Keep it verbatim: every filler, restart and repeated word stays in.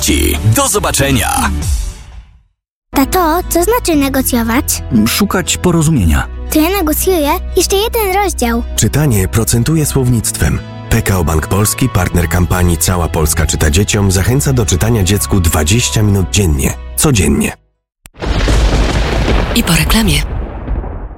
treści. Do zobaczenia! Tato, co znaczy negocjować? Szukać porozumienia. To ja negocjuję jeszcze jeden rozdział. Czytanie procentuje słownictwem. P K O Bank Polski, partner kampanii Cała Polska czyta dzieciom, zachęca do czytania dziecku dwadzieścia minut dziennie. Codziennie. I po reklamie.